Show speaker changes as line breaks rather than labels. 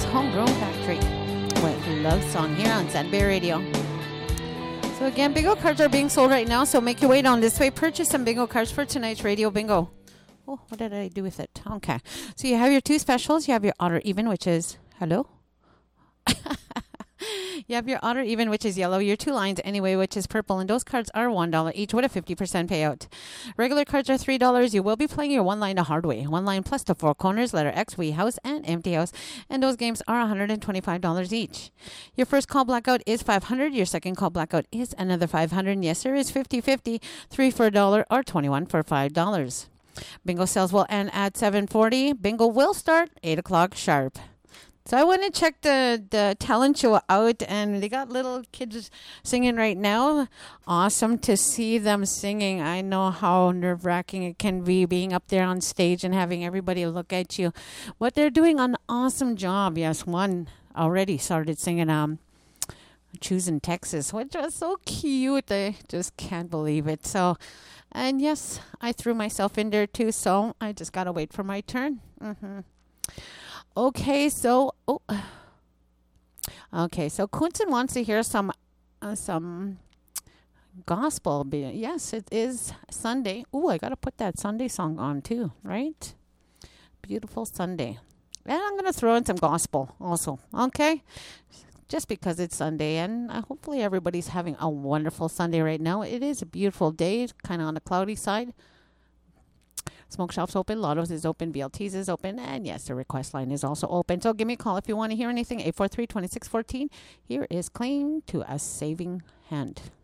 Homegrown Factory with Love Song here on Santa Bay Radio. So again, bingo cards are being sold right now, so make your way down this way. Purchase some bingo cards for tonight's radio bingo. Oh, what did I do with it? Okay. So you have your two specials. You have your odd or even, which is, hello? You have your odd or even, which is yellow. Your two lines anyway, which is purple. And those cards are $1 each with a 50% payout. Regular cards are $3. You will be playing your one line the hard way. One line plus the four corners, letter X, wee house, and empty house. And those games are $125 each. Your first call blackout is $500. Your second call blackout is another $500. And yes, sir, is 50-50. 3 for $1 or 21 for $5. Bingo sales will end at 7:40. Bingo will start 8 o'clock sharp. So I went and checked the talent show out, and they got little kids singing right now. Awesome to see them singing. I know how nerve-wracking it can be being up there on stage and having everybody look at you. But they're doing an awesome job. Yes, one already started singing Choosing Texas, which was so cute. I just can't believe it. So, and yes, I threw myself in there too, so I just got to wait for my turn. Okay, so Kunson wants to hear some gospel. Yes, it is Sunday. I got to put that Sunday song on too, right? Beautiful Sunday. And I'm going to throw in some gospel also, okay? Just because it's Sunday, and hopefully everybody's having a wonderful Sunday right now. It is a beautiful day, kind of on the cloudy side. Smoke shop's open, Lotto's is open, BLT's is open, and yes, the request line is also open. So give me a call if you want to hear anything, 843-2614. Here is Cling to a Saving Hand.